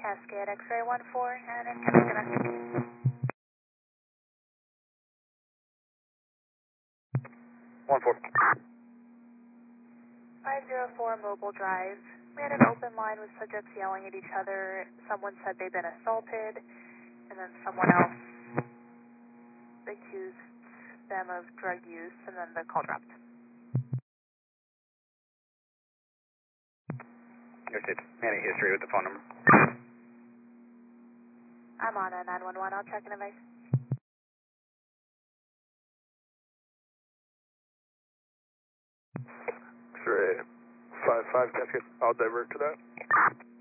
Cascade X-ray 14 and incoming domestic. 1-4. 504 Mobile Drive. We had an open line with subjects yelling at each other. Someone said they'd been assaulted, and then someone else accused them of drug use, and then the call dropped. Interstate. Any history with the phone number? I'm on a 911. I'll check an advice. X-ray 55 Cascade. I'll divert to that.